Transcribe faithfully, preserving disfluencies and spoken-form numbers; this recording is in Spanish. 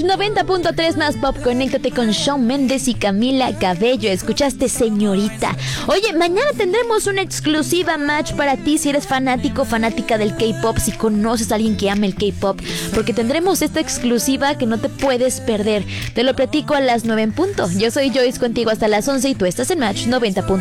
noventa punto tres más pop. Conéctate con Shawn Mendes y Camila Cabello. Escuchaste Señorita. Oye, mañana tendremos una exclusiva Match para ti si eres fanático, fanática del K-pop, si conoces a alguien que ame el K-pop, porque tendremos esta exclusiva que no te puedes perder. Te lo platico a las nueve en punto. Yo soy Joyce contigo hasta las once y tú estás en Match noventa punto tres.